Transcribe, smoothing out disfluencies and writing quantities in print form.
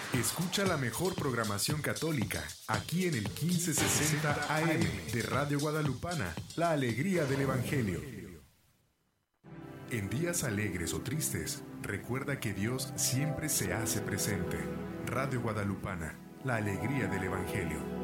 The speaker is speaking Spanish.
Escucha la mejor programación católica aquí en el 1560 AM de Radio Guadalupana, la alegría del Evangelio. En días alegres o tristes, recuerda que Dios siempre se hace presente. Radio Guadalupana, la alegría del Evangelio.